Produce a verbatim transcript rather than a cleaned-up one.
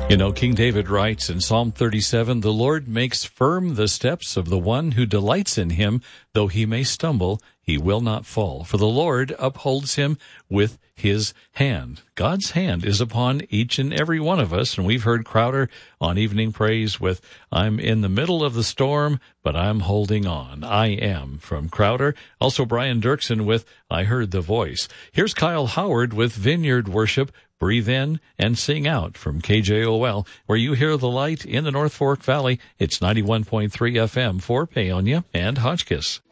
You know, King David writes in Psalm thirty-seven, "The Lord makes firm the steps of the one who delights in him. Though he may stumble, he will not fall. For the Lord upholds him with his hand." God's hand is upon each and every one of us, and we've heard Crowder on Evening Praise with, "I'm in the middle of the storm, but I'm holding on. I am," from Crowder. Also Brian Dirksen with, "I Heard the Voice." Here's Kyle Howard with Vineyard Worship, "Breathe In and Sing Out," from K J O L, where you hear the light in the North Fork Valley. It's ninety-one point three F M for Paonia and Hotchkiss.